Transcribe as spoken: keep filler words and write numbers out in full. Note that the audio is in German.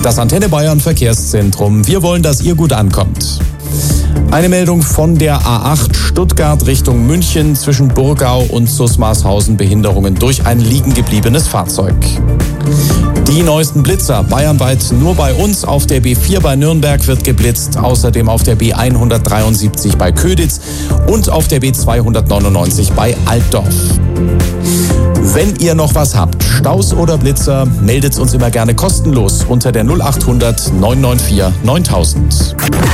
Das Antenne Bayern Verkehrszentrum. Wir wollen, dass ihr gut ankommt. Eine Meldung von der A acht Stuttgart Richtung München zwischen Burgau und Susmarshausen. Behinderungen durch ein liegen gebliebenes Fahrzeug. Die neuesten Blitzer bayernweit nur bei uns. Auf der B vier bei Nürnberg wird geblitzt. Außerdem auf der B hundertdreiundsiebzig bei Köditz und auf der B zweihundertneunundneunzig bei Altdorf. Wenn ihr noch was habt, Staus oder Blitzer, meldet uns immer gerne kostenlos unter der null achthundert neun neun vier neuntausend.